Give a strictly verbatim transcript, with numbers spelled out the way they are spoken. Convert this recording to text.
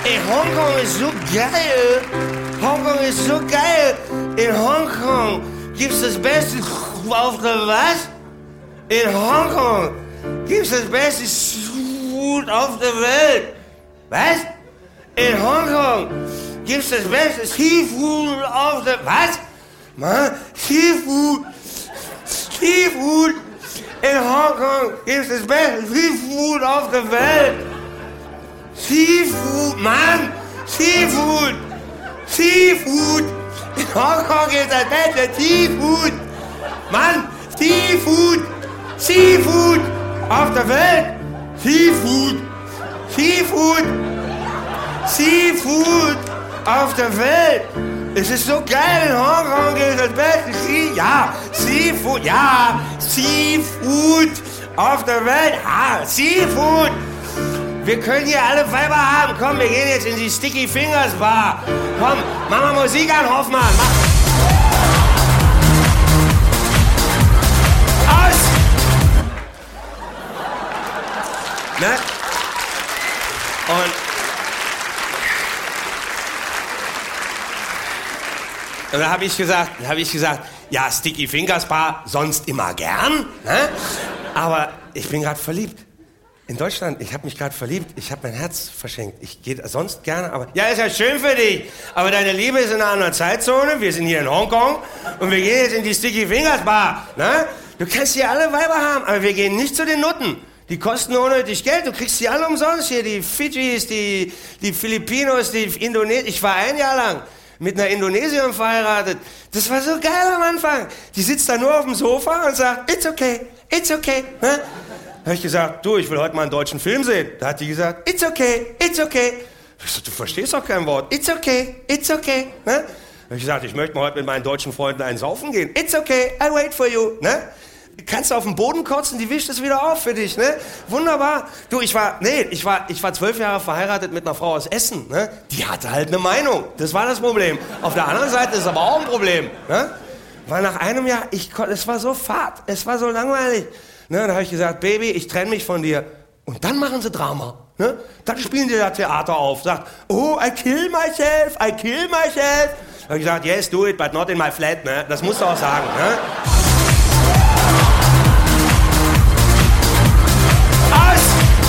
Ey, Hongkong ist so geil. Hongkong ist so geil. In Hongkong gibt's das Beste auf der was? In Hongkong gibt's das beste Food auf der Welt. Was? In Hongkong gibt's das beste Seafood auf der... Was? Mann, Seafood. Seafood. In Hongkong gibt's das beste Seafood auf der Welt. Seafood, Mann. Seafood. Seafood. In Hongkong gibt's das beste Seafood. Mann, Seafood. Seafood auf der Welt. Seafood. Seafood. Seafood auf der Welt. Es ist so geil, in Hongkong gibt es das beste Seafood. Ja, Seafood, ja, Seafood auf der Welt. Ja, Seafood. Wir können hier alle Weiber haben. Komm, wir gehen jetzt in die Sticky Fingers Bar. Komm, mach mal Musik an, Hoffmann. Mach. Aus! Ne? Und Und da habe ich gesagt, da habe ich gesagt, ja, Sticky Fingers Bar, sonst immer gern, ne? Aber ich bin gerade verliebt. In Deutschland, ich habe mich gerade verliebt, ich habe mein Herz verschenkt. Ich gehe sonst gerne, aber... Ja, ist ja schön für dich, aber deine Liebe ist in einer anderen Zeitzone, wir sind hier in Hongkong und wir gehen jetzt in die Sticky Fingers Bar, ne? Du kannst hier alle Weiber haben, aber wir gehen nicht zu den Nutten. Die kosten unnötig Geld, du kriegst die alle umsonst hier, die Fidschis, die, die Filipinos, die Indonesien. Ich war ein Jahr lang mit einer Indonesierin verheiratet. Das war so geil am Anfang. Die sitzt da nur auf dem Sofa und sagt, it's okay, it's okay. Ne? Da habe ich gesagt, du, ich will heute mal einen deutschen Film sehen. Da hat die gesagt, it's okay, it's okay. Ich so, du verstehst doch kein Wort. It's okay, it's okay. Ne? Da habe ich gesagt, ich möchte mal heute mit meinen deutschen Freunden einen saufen gehen. It's okay, I wait for you. Ne? Kannst du auf den Boden kotzen, die wischt es wieder auf für dich, ne? Wunderbar. Du, ich war, nee, ich war, ich war zwölf Jahre verheiratet mit einer Frau aus Essen, ne? Die hatte halt eine Meinung. Das war das Problem. Auf der anderen Seite ist es aber auch ein Problem, ne? Weil nach einem Jahr, ich konnte, es war so fad, es war so langweilig. Ne? Da habe ich gesagt, Baby, ich trenne mich von dir. Und dann machen sie Drama, ne? Dann spielen die da Theater auf, sagt, oh, I kill myself, I kill myself. Da habe ich gesagt, yes, do it, but not in my flat, ne? Das musst du auch sagen, ne?